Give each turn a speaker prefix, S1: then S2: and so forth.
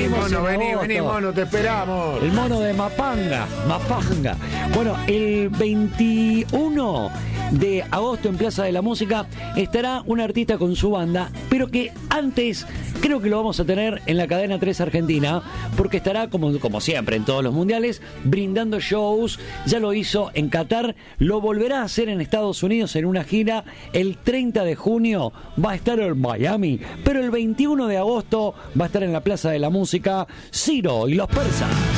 S1: seguimos
S2: mono,
S1: en agosto.
S2: vení, mono, te esperamos.
S1: El mono de Mapanga. Bueno, el 21 de agosto en Plaza de la Música estará un artista con su banda, pero que antes creo que lo vamos a tener en la cadena 3 Argentina, porque estará como siempre en todos los mundiales brindando shows. Ya lo hizo en Qatar, lo volverá a hacer en Estados Unidos en una gira. El 30 de junio va a estar en Miami, pero el 21 de agosto va a estar en la Plaza de la Música Ciro y los Persas.